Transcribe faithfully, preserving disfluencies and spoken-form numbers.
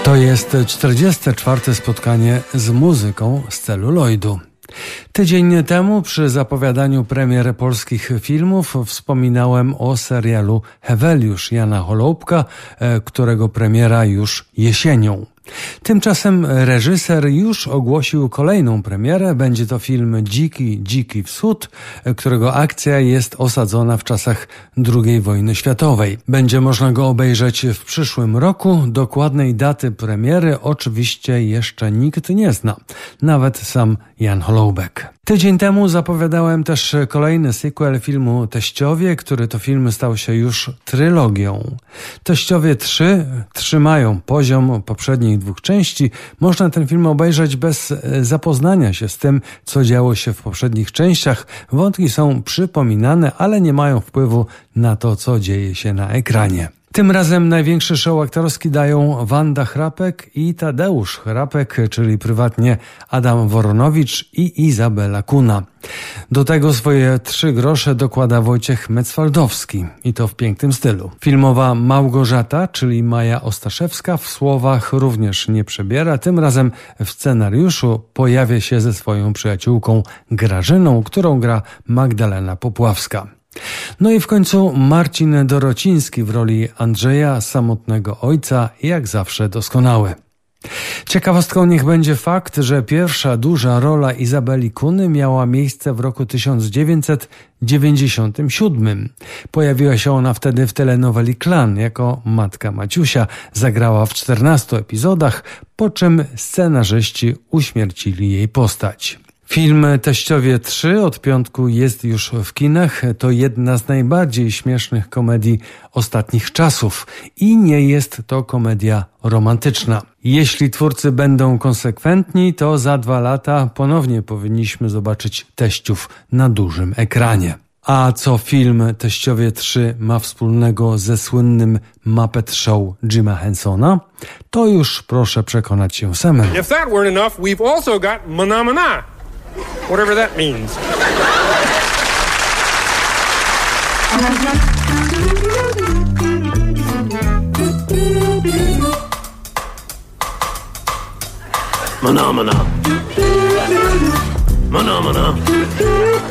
To jest czterdzieste czwarte spotkanie z muzyką z celuloidu. Tydzień temu przy zapowiadaniu premier polskich filmów wspominałem o serialu Heweliusz Jana Holoubka, którego premiera już jesienią. Tymczasem reżyser już ogłosił kolejną premierę. Będzie to film Dziki, Dziki Wschód, którego akcja jest osadzona w czasach drugiej wojny światowej. Będzie można go obejrzeć w przyszłym roku. Dokładnej daty premiery oczywiście jeszcze nikt nie zna. Nawet sam Jan Holoubek. Tydzień temu zapowiadałem też kolejny sequel filmu Teściowie, który to film stał się już trylogią. Teściowie trzy trzymają poziom poprzednich dwóch części. Można ten film obejrzeć bez zapoznania się z tym, co działo się w poprzednich częściach. Wątki są przypominane, ale nie mają wpływu na to, co dzieje się na ekranie. Tym razem największy show aktorski dają Wanda Chrapek i Tadeusz Chrapek, czyli prywatnie Adam Woronowicz i Izabela Kuna. Do tego swoje trzy grosze dokłada Wojciech Mecwaldowski i to w pięknym stylu. Filmowa Małgorzata, czyli Maja Ostaszewska, w słowach również nie przebiera. Tym razem w scenariuszu pojawia się ze swoją przyjaciółką Grażyną, którą gra Magdalena Popławska. No i w końcu Marcin Dorociński w roli Andrzeja, samotnego ojca, jak zawsze doskonały. Ciekawostką niech będzie fakt, że pierwsza duża rola Izabeli Kuny miała miejsce w roku tysiąc dziewięćset dziewięćdziesiątym siódmym. Pojawiła się ona wtedy w telenoweli Klan jako matka Maciusia. Zagrała w czternastu epizodach, po czym scenarzyści uśmiercili jej postać. Film Teściowie trzy od piątku jest już w kinach. To jedna z najbardziej śmiesznych komedii ostatnich czasów i nie jest to komedia romantyczna. Jeśli twórcy będą konsekwentni, to za dwa lata ponownie powinniśmy zobaczyć Teściów na dużym ekranie. A co film Teściowie trzy ma wspólnego ze słynnym Muppet Show Jima Hensona? To już proszę przekonać się samemu. If that weren't enough, we've also got Mana Mana. Whatever that means. Mana Mana. Mana Mana.